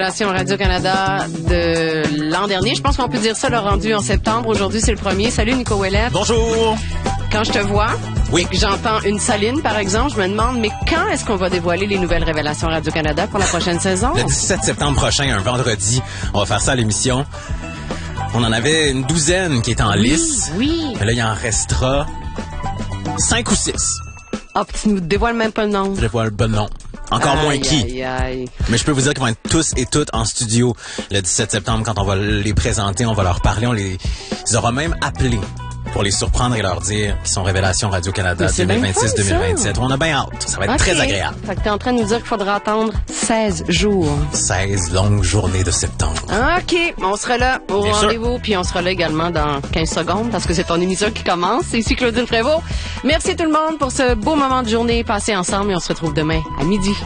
révélations Radio-Canada de l'an dernier. Je pense qu'on peut dire ça, le rendu en septembre. Aujourd'hui, c'est le premier. Salut, Nico Ouellet. Bonjour. Quand je te vois, oui, et que j'entends une Saline, par exemple, je me demande, mais quand est-ce qu'on va dévoiler les nouvelles révélations Radio-Canada pour la prochaine saison? Le 17 septembre prochain, un vendredi, on va faire ça à l'émission. On en avait une douzaine qui étaient en lice. Oui. Mais là, il en restera 5 ou 6. Ah, puis tu nous dévoiles même pas le nom. Je vois le bon nom. Encore moins qui. Aïe, aïe. Mais je peux vous dire qu'ils vont être tous et toutes en studio le 17 septembre quand on va les présenter, on va leur parler, on les aura même appelés pour les surprendre et leur dire qu'ils sont Révélations Radio-Canada 2026-2027. On a bien hâte. Ça va être très agréable. Fait que t'es en train de nous dire qu'il faudra attendre 16 jours. 16 longues journées de septembre. OK. On sera là au rendez-vous, puis on sera là également dans 15 secondes parce que c'est ton émission qui commence. C'est ici Claudine Prévost. Merci tout le monde pour ce beau moment de journée passé ensemble et on se retrouve demain à midi.